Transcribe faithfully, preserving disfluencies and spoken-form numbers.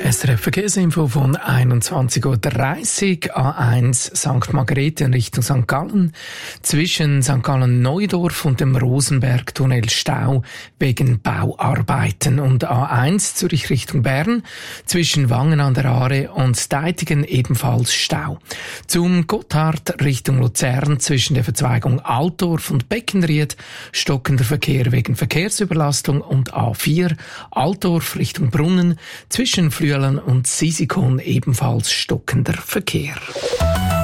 S R F Verkehrsinfo von einundzwanzig Uhr dreißig, A eins Sankt Margrethe in Richtung Sankt Gallen. Zwischen Sankt Gallen-Neudorf und dem Rosenbergtunnel Stau wegen Bauarbeiten. Und A eins Zürich Richtung Bern zwischen Wangen an der Aare und Deitigen ebenfalls Stau. Zum Gotthard Richtung Luzern zwischen der Verzweigung Altdorf und Beckenried stockender Verkehr wegen Verkehrsüberlastung und A vier Altdorf Richtung Brunnen zwischen Flüelen und Sisikon ebenfalls stockender Verkehr.